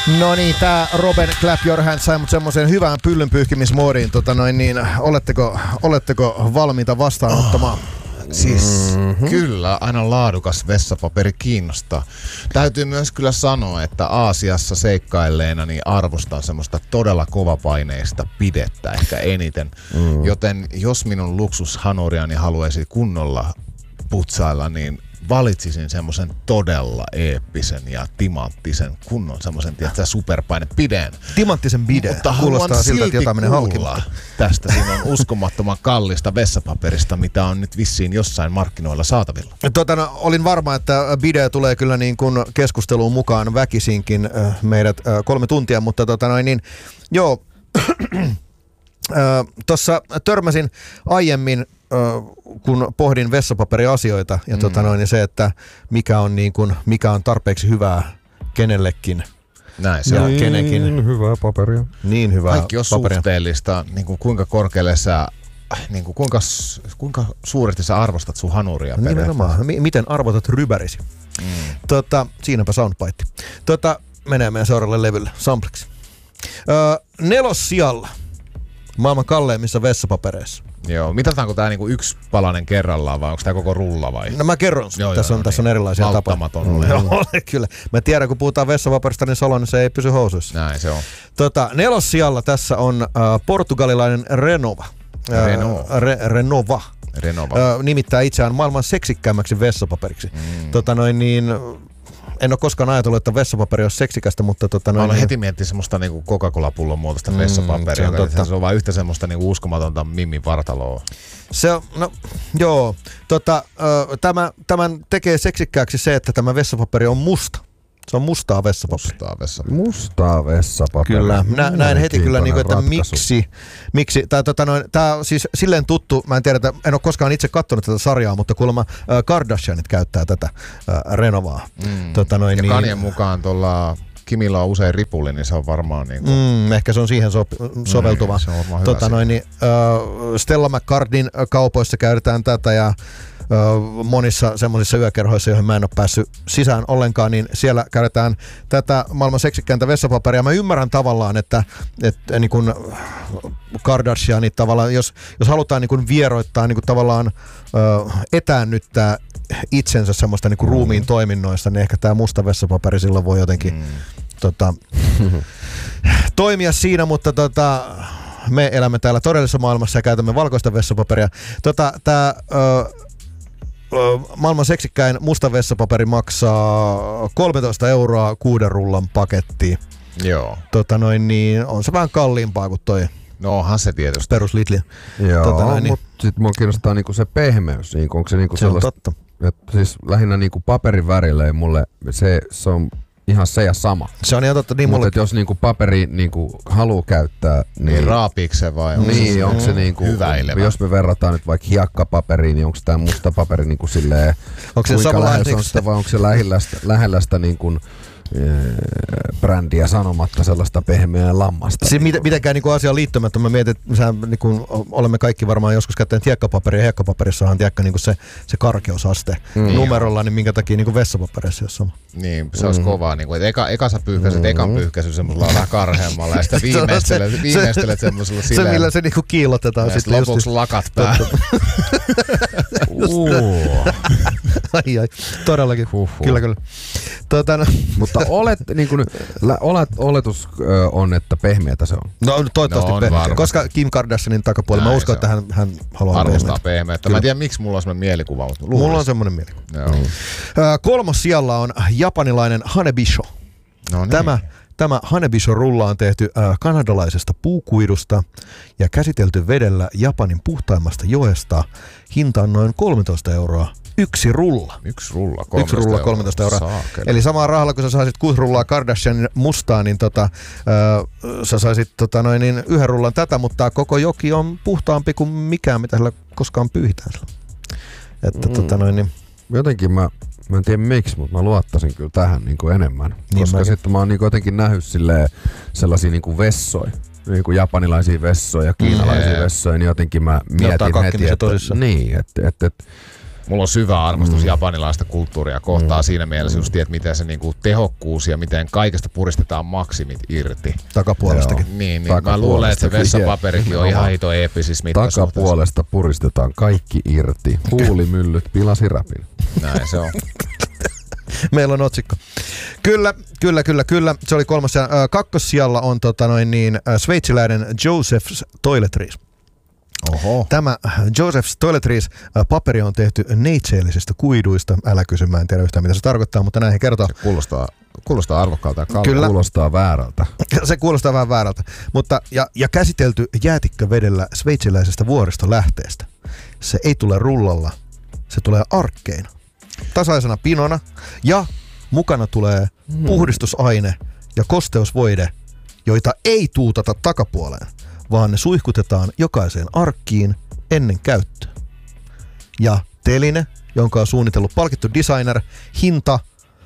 No niin, tää Robin Clap Your Hands sai mut semmoisen hyvään pyllynpyyhkimismoodiin. Oletteko valmiita vastaanottamaan? Siis kyllä, aina laadukas vessapaperi kiinnostaa. Täytyy myös kyllä sanoa, että Aasiassa seikkailleena niin arvostan semmoista todella kovapaineista pidettä ehkä eniten. Joten jos minun luksushanuriani haluaisi kunnolla putsailla, niin valitsisin semmoisen todella eeppisen ja timanttisen kunnon semmoisen, tiedätkö, superpainepideen. Timanttisen bide. Mutta kuulostaa siltä, että jotain menee halkimaan. Tästä siinä on uskomattoman kallista vessapaperista, mitä on nyt vissiin jossain markkinoilla saatavilla. Olin varma, että bide tulee kyllä niin kuin keskusteluun mukaan väkisinkin meidät 3 tuntia, mutta joo. Tuossa törmäsin aiemmin, kun pohdin vessapaperiasioita ja se, että mikä on tarpeeksi hyvää kenellekin. Näin se on. Kenenkin. Hyvää paperia. Niin hyvää kaikki on paperia. Suhteellista, niin kuin kuinka korkealle sä, niin kuin kuinka suuresti sä arvostat sun hanuria. Nimenomaan. Miten arvotat rybärisi. Siinäpä soundbite. Menee meidän seuraavalle levylle, sampleksi. 4. sijalla maailman kalleimmissa vessapapereissa. Joo, mitataanko tää niinku yksi palanen kerrallaan vai onko tää koko rulla vai? No mä kerron sun. Tässä on erilaisia tapoja. Kyllä. Mä tiedän, kun puhutaan vessapaperista, niin Salonen se ei pysy housuissa. Näin se on. 4. sijalla tässä on portugalilainen Renova. Renova. Nimittää itseään maailman seksikkäimmäksi vessapaperiksi. En ole koskaan ajatellut, että vessapaperi on seksikästä, mutta mä olen heti miettinyt semmoista niinku Coca-Cola-pullon muotoista vessapaperia. Se on vaan yhtä semmoista niinku uskomatonta Mimmin vartaloa. Se on, no joo. Tämän tekee seksikkääksi se, että tämä vessapaperi on musta. Se on mustaa vessapaperia. Mustaa vessapaperia. Kyllä. Näin heti kyllä, niin kuin, että miksi tämä on siis silleen tuttu, mä en tiedä, en ole koskaan itse katsonut tätä sarjaa, mutta kuulemma Kardashianit käyttää tätä Renovaa. Ja Kanyen mukaan tuolla Kimillä on usein ripuli, niin se on varmaan niin kuin ehkä se on siihen soveltuva. Se on varmaan hyvä Stella McCartneyn kaupoissa käytetään tätä ja monissa semmoisissa yökerhoissa, joihin mä en ole päässyt sisään ollenkaan, niin siellä käytetään tätä maailman seksikkäintä vessapaperia. Mä ymmärrän tavallaan, että niin kuin Kardashianit tavallaan, jos halutaan niin kuin vieroittaa niin kuin tavallaan etäännyttää itsensä semmoista niin kuin ruumiin toiminnoista, niin ehkä tämä musta vessapaperi silloin voi jotenkin toimia siinä, mutta me elämme täällä todellisessa maailmassa ja käytämme valkoista vessapaperia. Tämä maailman seksikkäin musta vessapaperi maksaa 13 € 6 rullan pakettiin. Joo. Niin on se vähän kalliimpaa kuin toi. No onhan se tietysti. Perus Lidl. Joo, mutta sit mua kiinnostaa niinku se pehmeys. Niinku, onko se niinku sellaista, on totta. Että siis lähinnä niinku paperin värille mulle se on ihan se ja sama. Se on ihan totta. Niin mutta jos niinku paperi niinku haluu käyttää, niin raapiiko se vai onko se niinku hyväilevä? Jos me verrataan nyt vaikka hiekkapaperiin, niin onko tämä musta paperi niinku silleen onko se kuinka lähellä sitä vai onko se lähellä sitä niinku brändiä sanomatta sellaista pehmeää lammasta. Mitenkään niinku asiaan liittymättä. Mä mietin, että niinku, olemme kaikki varmaan joskus käyttäneet hiekkapaperia. Hiekkapaperissahan niinku se karkeusaste numerolla, niin minkä takia niinku vessapaperissa jos sama. Niin, se olisi kovaa. Niinku, eka sä pyyhkäiset ekan pyyhkäisy semmoisella vähän karheammalla ja sitä viimeistelet semmoisella silleen. Se millä se niinku kiillotetaan. Ja sitten lopuksi lakat päälle. Ai, todellakin. Kyllä. Mutta oletus on, että pehmeätä se on. No toivottavasti pehmeätä, koska Kim Kardashianin takapuoli, mä uskon, että hän haluaa arvostaa pehmeätä. Mä en tiedä, miksi mulla on semmoinen mielikuva. Mulla on semmoinen mielikuva. 3. sijalla on japanilainen Hanebisho. No niin. Tämä Hanebisho-rulla on tehty kanadalaisesta puukuidusta ja käsitelty vedellä Japanin puhtaimmasta joesta. Hinta on noin 13 €. Yksi rulla 13 €. Eli samaa rahalla, kun sä saisit 6 rullaa Kardashianin mustaa, niin sä saisit yhden rullan tätä, mutta koko joki on puhtaampi kuin mikään, mitä sillä koskaan pyyhitään. Että jotenkin mä en tiedä miksi, mutta mä luottaisin kyllä tähän niin kuin enemmän. Koska sitten mä oon niin jotenkin nähnyt sellaisia niin kuin vessoja. Niin kuin japanilaisia vessoja, kiinalaisia vessoja, niin jotenkin mä mietin heti, että mulla on syvä arvostus japanilaista kulttuuria kohtaan siinä mielessä just, että miten se niinku tehokkuus ja miten kaikesta puristetaan maksimit irti. Takapuolestakin. Niin, mä luulen, että se vessapaperikin on ihan hito eeppisis mittasuhteessa. Takapuolesta puristetaan kaikki irti. Huulimyllyt pilasi räpin. Näin se on. Meillä on otsikko. Kyllä. Se oli kolmas. Kakkossijalla on sveitsiläinen Joseph's Toiletries. Oho. Tämä Joseph's Toiletries paperi on tehty neitseellisistä kuiduista. Älä kysy, mä en tiedä yhtään mitä se tarkoittaa, mutta näin he kertoo. Se kuulostaa arvokkaalta ja kalliilta. Kyllä. Kuulostaa väärältä. Se kuulostaa vähän väärältä. Mutta, ja käsitelty jäätikkövedellä sveitsiläisestä vuoristolähteestä. Se ei tule rullalla, se tulee arkkeina. Tasaisena pinona ja mukana tulee puhdistusaine ja kosteusvoide, joita ei tuutata takapuoleen, vaan ne suihkutetaan jokaiseen arkkiin ennen käyttöä. Ja teline, jonka on suunnitellut palkittu designer, hinta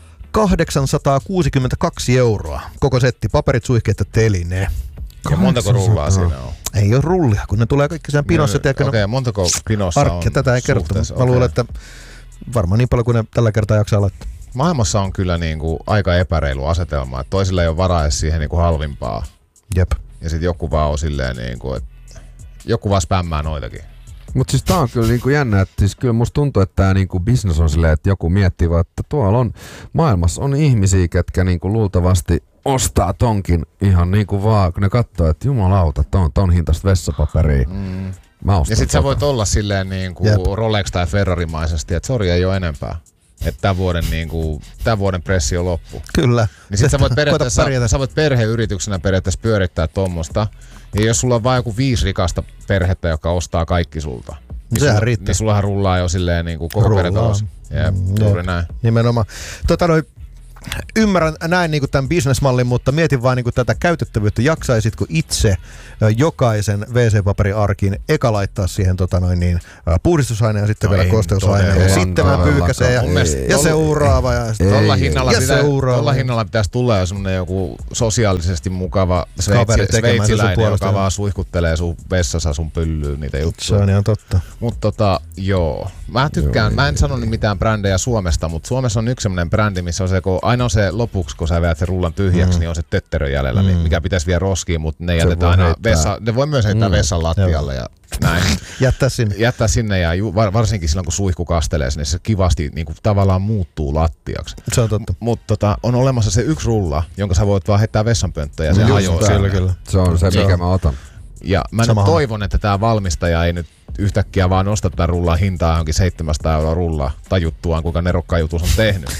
862 €. Koko setti, paperit, suihkeet ja teline. Ja montako rullaa siinä on? Ei ole rullia, kun ne tulee kaikki sen pinossa. Okei, montako pinossa arkkia, on? Tätä ei kerrottu. Mä luulen, että varmaan niin paljon kuin ne tällä kertaa jaksaa laittaa. Maailmassa on kyllä niinku aika epäreilu asetelma, että toisilla ei ole varaa edes siihen niinku halvimpaa. Jep. Ja sit joku vaan on silleen niinku, että joku vaan spämmää noitakin. Mut siis tää on kyllä niinku jännä, että siis kyllä musta tuntuu, että tää niinku business on silleen, että joku miettii vaan, että tuolla on maailmassa on ihmisiä, ketkä niinku luultavasti ostaa tonkin ihan niinku vaan, kun ne katsoo, että jumalauta, ton hintaista vessapaperia. Ja sit sä voit olla silleen niinku Rolex tai Ferrari-maisesti, että sori, ei oo enempää. Että tän vuoden pressi on loppu. Kyllä. Niin sit sä voit perheyrityksenä periaatteessa pyörittää tommosta. Ja jos sulla on vaan joku 5 rikasta perhettä, joka ostaa kaikki sulta. Niin sehän riittää. Niin sullahan rullaa jo silleen niinku koko perhetalous. Jep, juuri näin. Nimenomaan. Ymmärrän näin niin kuin tämän bisnesmallin, mutta mietin vaan niin kuin tätä käytettävyyttä. Jaksaisitko itse jokaisen WC-paperiarkin eka laittaa siihen puhdistusaineen ja sitten vielä kosteusaineen ja sitten mä pyykäseen ja seuraava ja Tolla hinnalla pitäisi tulla jo semmonen joku sosiaalisesti mukava sveitsiläinen, joka vaan suihkuttelee sun vessassa sun pyllyyn niitä juttuja. Se on ihan totta. Mutta joo. Mä tykkään, mä en sano mitään brändejä Suomesta, mutta Suomessa on yksi semmonen brändi, missä on se, kun aina on se lopuksi, kun sä veät sen rullan tyhjäksi, niin on se tötterö jäljellä, mikä pitäisi vielä roskiin, mutta ne jätetään aina ne voi myös heittää vessan lattialle ja näin. Jättää sinne ja varsinkin silloin, kun suihku kastelee sinne, se kivasti niin kuin, tavallaan muuttuu lattiaksi. Se on totta. Mutta on olemassa se yksi rulla, jonka sä voit vaan heittää vessanpönttöön ja se hajoaa sinne. Kyllä. Se on se, mikä mä otan. Ja mä nyt toivon, että tää valmistaja ei nyt yhtäkkiä vaan nosta tätä rullaa hintaa johonkin 700 € rullaa tajuttuaan, kuinka nerokkaan jutus on tehnyt.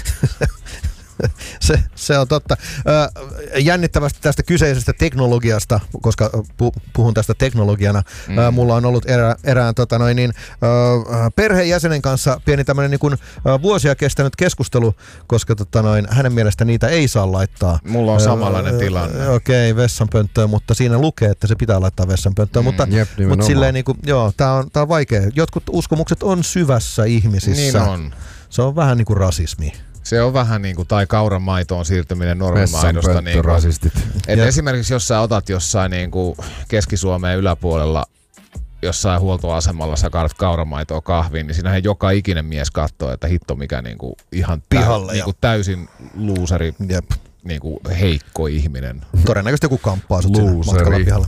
Se on totta. Jännittävästi tästä kyseisestä teknologiasta, koska puhun tästä teknologiana. Mulla on ollut erään perheenjäsenen kanssa pieni tämmöinen niin kuin vuosia kestänyt keskustelu, koska hänen mielestä niitä ei saa laittaa. Mulla on samanlainen tilanne. Okei, vessanpönttöön, mutta siinä lukee, että se pitää laittaa vessanpönttöön. Mutta silleen niin kuin, joo, tää on vaikea. Jotkut uskomukset on syvässä ihmisissä. Niin on. Se on vähän niin kuin rasismi. Se on vähän niinku, tai kauran maitoon siirtyminen normimaidosta. Niinku, esimerkiksi jos sä otat jossain niinku Keski-Suomeen yläpuolella jossain huoltoasemalla sä kaadat kauramaitoa kahviin, niin siinähän joka ikinen mies katsoo, että hitto mikä niinku ihan niinku täysin luuseri, niinku heikko ihminen. Todennäköisesti joku kamppaa sut siinä matkalla pihalla.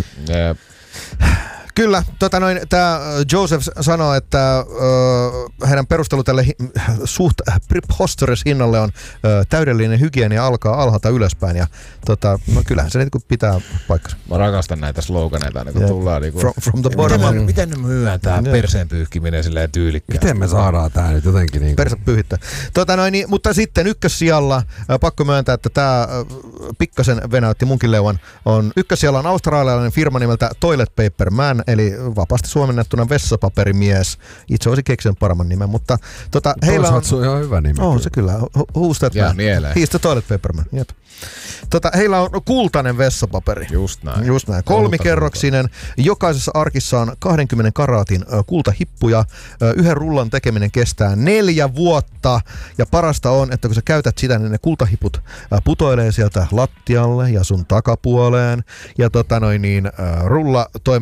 Kyllä, tämä Joseph sanoo, että heidän perustelu tälle suht preposterous hinnalle on täydellinen hygienia alkaa alhaalta ylöspäin ja no kyllähän se niinku pitää paikkansa. Mä rakastan näitä sloganeita, niin kun tullaan niinku from the bottom. Miten ne myyään tää perseen pyyhkiminen silleen tyylikkäästi? Miten me saadaan tää nyt jotenkin niinku? Perse pyyhittää. Mutta sitten ykkössijalla, pakko myöntää, että tää pikkasen venäytti munkin leuan, on ykkössijalla on australialainen firma nimeltä Toilet Paper Man, eli vapaasti suomennettuna vessapaperimies. Itse olisin keksinyt paremman nimen, mutta heillä on... Se on ihan hyvä nimi. On se kyllä. Who's that man? He's the Toilet Paper Man. Jep. Heillä on kultainen vessapaperi. Just näin. 3-kerroksinen. Jokaisessa arkissa on 20 karaatin kultahippuja. Yhden rullan tekeminen kestää 4 vuotta. Ja parasta on, että kun sä käytät sitä, niin ne kultahiput putoilee sieltä lattialle ja sun takapuoleen. Ja rulla toimitetaan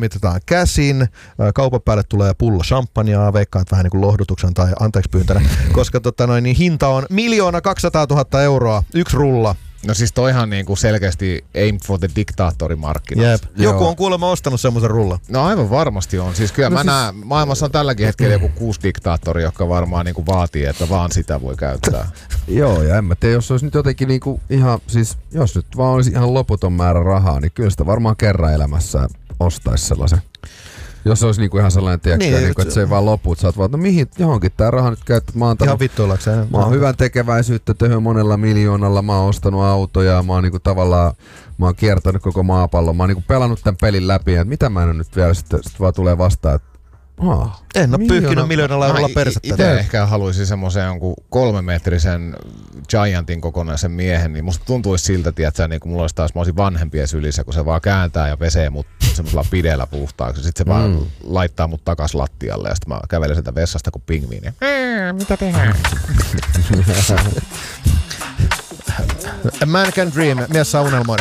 käsin. Kaupan päälle tulee pullo champagnea, veikkaan vähän niin kuin lohdutuksen tai anteeksi pyyntänä, koska niin hinta on 1 200 000 euroa, yksi rulla. No siis toihan niinku selkeästi aim for the dictatorimarkkinat. Jep. Joku on kuulemma ostanut semmoisen rullan. No aivan varmasti on. Siis kyllä maailmassa on tälläkin hetkellä joku 6 diktaattoria, jotka varmaan niinku vaatii, että vaan sitä voi käyttää. Joo, ja en mä tiedä, jos olisi nyt jotenkin niinku ihan, siis jos nyt vaan olisi ihan loputon määrä rahaa, niin kyllä sitä varmaan kerran elämässä ostaisi sellaisen. Jos se olisi niinku ihan sellainen, tiedätkö, niinku, että se ei vaan lopu, että sä oot vaan, no mihin johonkin tää raha nyt käyttää. Ihan vittuillakseen. Mä oon hyvän tekeväisyyttä töhön monella miljoonalla, mä oon ostanut autoja, mä oon niinku tavallaan, mä oon kiertänyt koko maapallon, mä oon niinku pelannut tämän pelin läpi, että mitä mä en nyt vielä sitten vaan tulee vastaan, että en ole pyyhkinyt 1 miljoonalla eurolla persettä. Itse ehkä haluaisin semmoisen jonkun 3-metrisen giantin kokonaisen miehen, niin musta tuntuisi siltä, että niin mulla olisi taas, mä olisin vanhempien sylissä, kun se vaan kääntää ja pesee mut semmoisella pideellä puhtaaksi. Sitten se vaan laittaa mut takas lattialle ja sitten mä kävelen sieltä vessasta kuin pingviini. Mitä tehdään? A man can dream, mies saa unelmoida.